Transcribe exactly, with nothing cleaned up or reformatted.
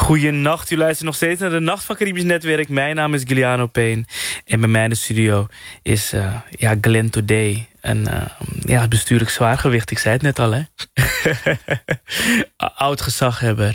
Goeienacht, u luistert nog steeds naar de Nacht van Caribisch Netwerk. Mijn naam is Giuliano Payne. En bij mij in de studio is uh, ja, Glenn Today. Een uh, ja, bestuurlijk zwaargewicht, ik zei het net al, hè. Oud-gezaghebber.